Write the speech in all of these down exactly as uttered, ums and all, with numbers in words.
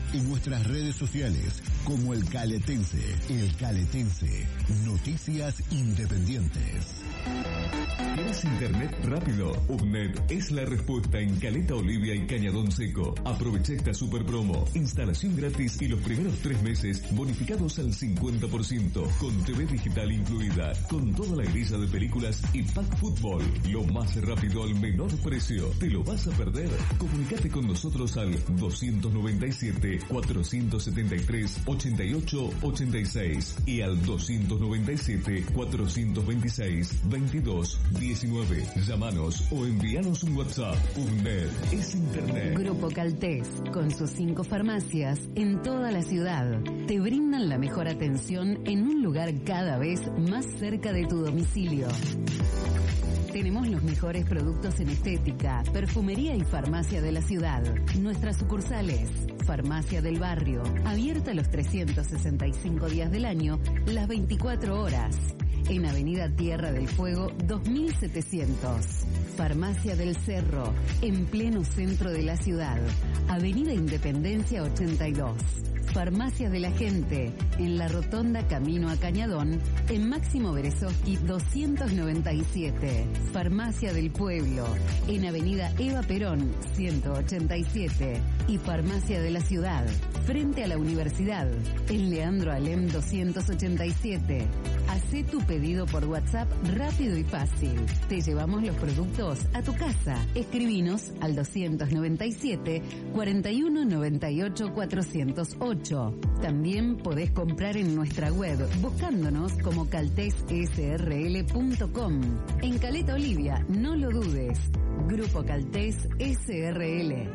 en nuestras redes sociales como El Caletense. El Caletense, noticias independientes. ¿Querés internet rápido? UBNET es la respuesta en Caleta Olivia y Cañadón Seco. Aprovecha esta super promo. Instalación gratis y los primeros tres meses bonificados al cincuenta por ciento. Con T V digital incluida. Con toda la grilla de películas y pack fútbol. Lo más rápido al menor precio. ¿Te lo vas a perder? Comunicate con nosotros al dos noventa y siete, cuatrocientos setenta y tres, ochenta y ocho, ochenta y seis y al dos noventa y siete, cuatrocientos veintiséis, veintidós, diecinueve. Llámanos o envíanos un WhatsApp. UBNET es internet. Grupo Caltés, con sus cinco farmacias en toda la ciudad, te brindan la mejor atención en un lugar cada vez más cerca de tu domicilio. Tenemos los mejores productos en estética, perfumería y farmacia de la ciudad. Nuestras sucursales: Farmacia del Barrio, abierta los trescientos sesenta y cinco días del año, las veinticuatro horas. En Avenida Tierra del Fuego dos mil setecientos. Farmacia del Cerro, en pleno centro de la ciudad. Avenida Independencia ochenta y dos. Farmacia de la Gente, en la Rotonda Camino a Cañadón, en Máximo Berezovsky doscientos noventa y siete. Farmacia del Pueblo, en Avenida Eva Perón ciento ochenta y siete. Y Farmacia de la Ciudad, frente a la Universidad, en Leandro Alem doscientos ochenta y siete. Hacé tu pedido por WhatsApp rápido y fácil. Te llevamos los productos a tu casa. Escribinos al doscientos noventa y siete, cuarenta y uno noventa y ocho, cuatrocientos ocho. También podés comprar en nuestra web buscándonos como caltes s r l punto com. En Caleta Olivia, no lo dudes. Grupo Caltés S R L.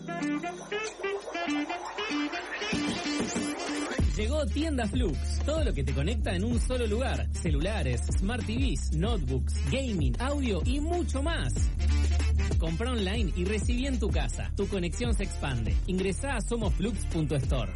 Llegó Tienda Flux, todo lo que te conecta en un solo lugar. Celulares, Smart T Vs, notebooks, gaming, audio y mucho más. Compra online y recibí en tu casa. Tu conexión se expande. Ingresá a somoflux punto store.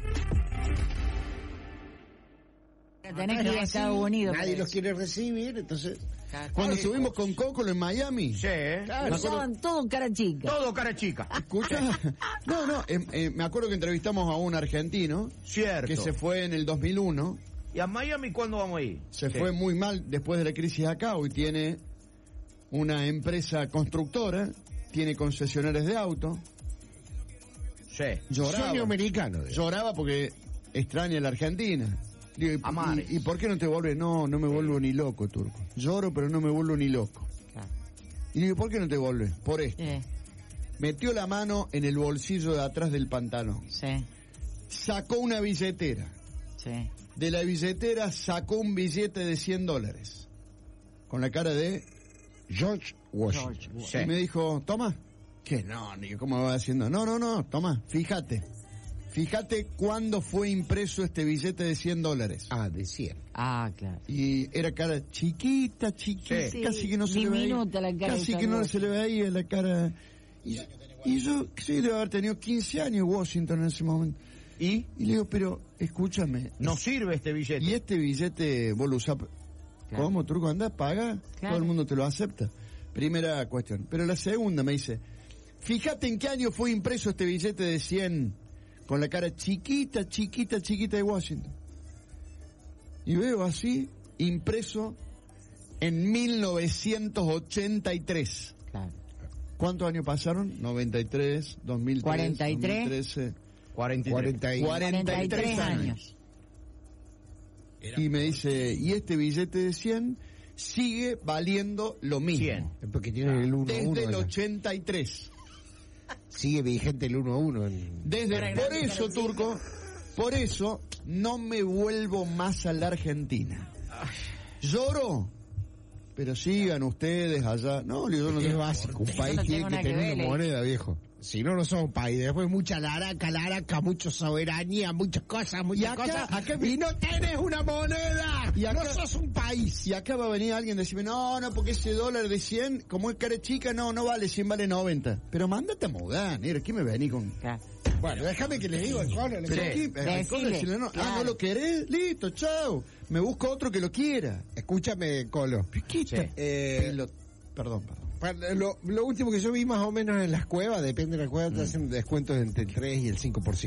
Tenés que ir a Estados Unidos. Nadie los quiere recibir, entonces... Cuando estuvimos con Coco en Miami. Sí, claro, usaban todo cara chica. Todo cara chica. ¿Escucha? No, no, eh, eh, me acuerdo que entrevistamos a un argentino. Cierto. Que se fue en el dos mil uno. ¿Y a Miami cuándo vamos a ir? Se sí. fue muy mal después de la crisis acá. Hoy tiene una empresa constructora, tiene concesionarios de auto. Sí. Lloraba. Sueño americano. Digo. Lloraba porque extraña la Argentina. Digo, ¿y, y, ¿Y por qué no te vuelves? No, no me vuelvo ni loco, Turco. Lloro, pero no me vuelvo ni loco. Claro. Y digo, ¿por qué no te vuelves? Por esto. Sí. Metió la mano en el bolsillo de atrás del pantalón. Sí. Sacó una billetera. Sí. De la billetera sacó un billete de cien dólares. Con la cara de George Washington. George. Sí. Y me dijo, toma. Que no, ni cómo va haciendo. No, no, no, toma, fíjate. Fíjate cuándo fue impreso este billete de cien dólares. Ah, de cien. Ah, claro. Y era cara chiquita, chiquita, sí. Casi que no se le veía. La cara casi que no se le veía la cara. Y, y yo, sí, debe haber tenido quince años Washington en ese momento. ¿Y? Y le digo, pero, escúchame. No es, sirve este billete. Y este billete vos lo usás. Claro. ¿Cómo, Turco? Andá, paga. Claro. Todo el mundo te lo acepta. Primera cuestión. Pero la segunda me dice, fíjate en qué año fue impreso este billete de cien... con la cara chiquita, chiquita, chiquita de Washington. Y veo así, impreso en mil novecientos ochenta y tres. Claro. ¿Cuántos años pasaron? noventa y tres, dos mil tres, cuarenta y tres, dos mil trece, cuarenta y tres, cuarenta y tres años. Y me dice, y este billete de cien sigue valiendo lo mismo. cien. Porque tiene el uno a uno. Desde el ochenta y tres. Sigue vigente el uno a uno. En... Desde, por eso, Turco, por eso no me vuelvo más a la Argentina. Lloro, pero sigan ustedes allá. No, yo no es básico. Un país no tiene que tener una moneda, viejo. Si no, no somos un país. Después mucha laraca, laraca, mucha soberanía, muchas cosas, muchas y acá, cosas. Acá, y no tenés una moneda. Y acá, no sos un país. Y acá va a venir alguien a decirme, no, no, porque ese dólar de cien, como es cara chica, no, no vale cien, vale noventa. Pero mándate a mudar, mira, ¿qué me venís con...? Claro. Bueno, déjame que le digo al Colo. Pero aquí, al Colo decirle, no, claro. Ah, ¿no lo querés? Listo, chao. Me busco otro que lo quiera. Escúchame, Colo. Piquita. Sí. Eh, lo, perdón, perdón. Lo, lo último que yo vi más o menos en las cuevas, depende de la cueva, mm. te hacen descuentos entre el tres y el cinco por ciento.